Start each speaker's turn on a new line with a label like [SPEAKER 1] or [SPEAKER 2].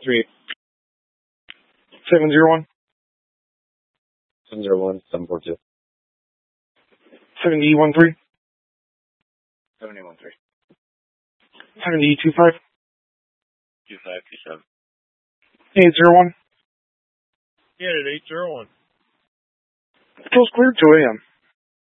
[SPEAKER 1] 3.
[SPEAKER 2] 701.
[SPEAKER 1] 701. 742.
[SPEAKER 2] 7013.
[SPEAKER 1] 7013.
[SPEAKER 2] 7025.
[SPEAKER 1] 2527.
[SPEAKER 2] 801.
[SPEAKER 1] Yeah, at 801.
[SPEAKER 2] Feels clear 2 a.m.